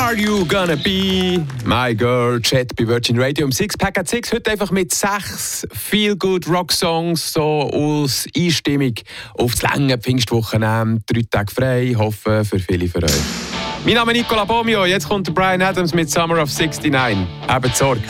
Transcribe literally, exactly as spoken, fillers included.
are you gonna be? My girl, Chat bei Virgin Radio. Im Sixpack at Six heute einfach mit sechs Feel-Good-Rock-Songs so als Einstimmung auf das lange Pfingstwochenende. Drei Tage frei, hoffe für viele für euch. Mein Name ist Nicola Bomio, jetzt kommt der Bryan Adams mit Summer of sixty-nine. Habt Sorge.